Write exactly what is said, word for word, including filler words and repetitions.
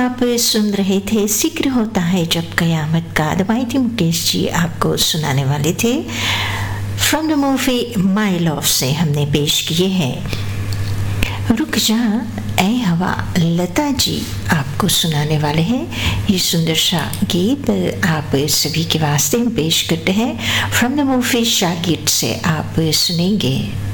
आप सुन रहे थे जिक्र होता है जब कयामत का। दवाइती मुकेश जी आपको सुनाने वाले थे। From the movie my love से हमने पेश किए हैं रुक जा ऐ हवा। लता जी आपको सुनाने वाले हैं ये सुंदर सा गीत। आप सभी के वास्ते हम पेश करते हैं फ्रॉम द मूवी शागिर्द से। आप सुनेंगे